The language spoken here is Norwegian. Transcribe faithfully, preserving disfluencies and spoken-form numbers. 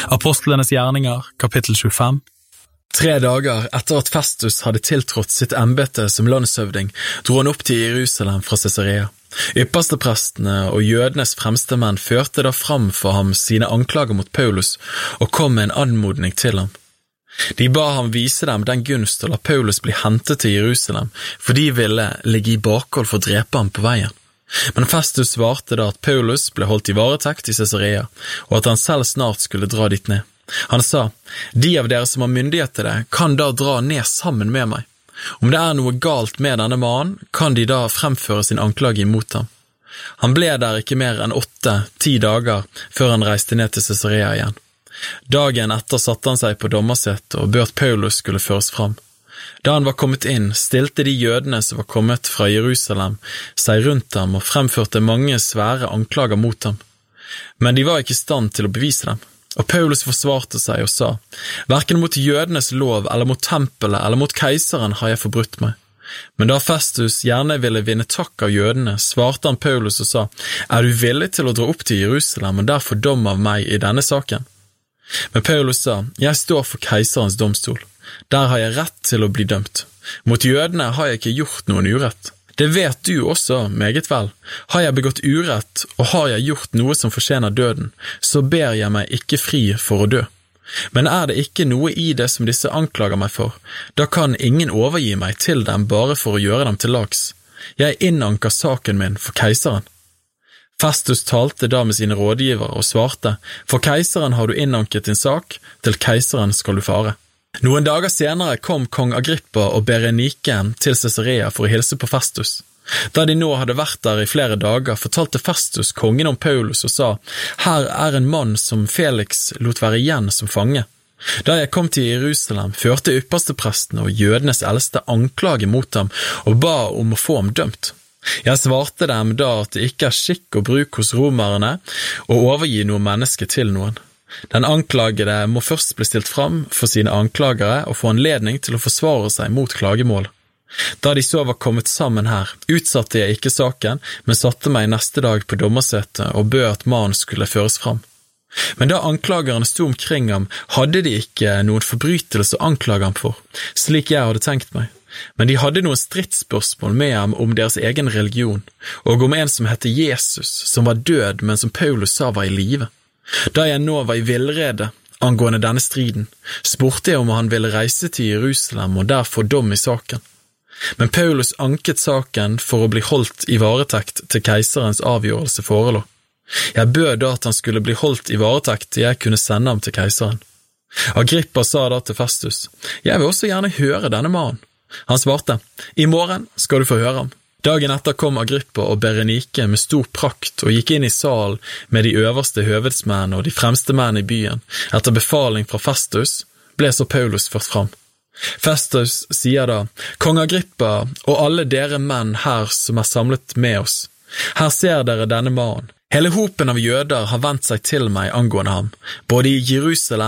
Apostlenes gjerninger, kapittel tjuefem. Tre dager etter at Festus hadde tiltrådt sitt embete som landshøvding, dro han opp til Jerusalem fra Cesarea. Yppersteprestene og jødenes fremste menn førte da fram for ham sine anklager mot Paulus og kom med en anmodning til ham. De ba ham vise dem den gunst og la Paulus bli hentet til Jerusalem, for de ville ligge i bakhold for å drepe ham på veien. Men Festus svarte da at Paulus ble holdt i varetekt i Cesarea, og at han selv snart skulle dra dit ned. Han sa, de av dere som har myndighet til det, kan da dra ned sammen med meg. Om det er noe galt med denne mannen, kan de da fremføre sin anklage imot ham. Han ble der ikke mer enn åtte, ti dager før han reiste ned til Cesarea igjen. Dagen etter satte han seg på dommersetet og bød at Paulus skulle føres fram. Da han var kommet inn, stilte de jødene som var kommet fra Jerusalem seg rundt ham og fremførte mange svære anklager mot ham. Men de var ikke i stand til å bevise dem. Og Paulus forsvarte seg og sa, «Hverken mot jødenes lov eller mot tempelet eller mot keiseren har jeg forbrutt meg.» Men da Festus gjerne ville vinne takk av jødene, svarte han Paulus og sa, «Er du villig til å dra opp til Jerusalem og derfor dom av meg i denne saken?» Men Paulus sa, «Jeg står for keiserens domstol. Der har jeg rett til å bli dømt. Mot jødene har jeg ikke gjort noen urett. Det vet du også, meget vel. Har jeg begått urett, og har jeg gjort noe som fortjener døden, så ber jeg meg ikke fri for å dø. Men er det ikke noe i det som disse anklager meg for, da kan ingen overgi meg til dem bare for å gjøre dem til lags. Jeg innanker saken min for keiseren.» Festus talte da med sine rådgivere og svarte, «For keiseren har du innanket din sak, til keiseren skal du fare.» Noen dager senere kom kong Agrippa og Berenike til Cesarea for å hilse på Festus. Da de nå hadde vært der i flere dager, fortalte Festus kongen om Paulus og sa, «Her er en mann som Felix lot være igjen som fange. Da jeg kom til Jerusalem, førte yppersteprestene og jødenes eldste anklage mot ham og ba om å få ham dømt. Jeg svarte dem da at det ikke er skikk og bruk hos romerne å overgi noe menneske til noen. Den anklagede må først bli stilt fram for sine anklagere og få anledning til å forsvare seg mot klagemål. Da de så var kommet sammen her, utsatte jeg ikke saken, men satte meg neste dag på dommersetet og bød at mannen skulle føres fram. Men da anklagerne sto omkring ham, hadde de ikke noen forbrytelse å anklage ham for, slik jeg hadde tenkt meg. Men de hadde noen stridsspørsmål med ham om deres egen religion, og om en som hette Jesus, som var død, men som Paulus sa var i live. Da jeg nå var i villrede angående denne striden, spurte jeg om han ville reise til Jerusalem og der få dom i saken. Men Paulus anket saken for å bli holdt i varetekt til keiserens avgjørelse forelå. Jeg bød da at han skulle bli holdt i varetekt til jeg kunne sende ham til keiseren. Agrippa sa da til Festus, «Jeg vil også gjerne høre denne mannen.» Han svarte, «I morgen skal du få høre ham.» Dagen etter kom Agrippa og Berenike med stor prakt og gikk inn i salen med de øverste høvedsmenn og de fremste menn i byen. Etter befaling fra Festus ble så Paulus ført fram. Festus sier da, «Kong Agrippa og alle dere menn her som er samlet med oss, her ser dere denne mannen. Hele hopen av jøder har vendt seg til meg angående ham, både i Jerusalem